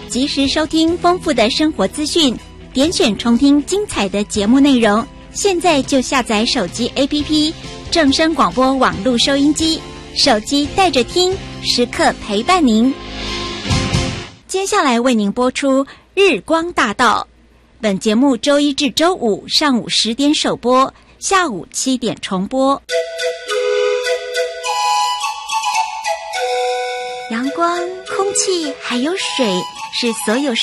及时收听丰富的生活资讯，点选重听精彩的节目内容。现在就下载手机 APP 正声广播网络收音机，手机带着听，时刻陪伴您。接下来为您播出日光大道，本节目周一至周五上午10点首播，下午7点重播。阳光、空气还有水是所有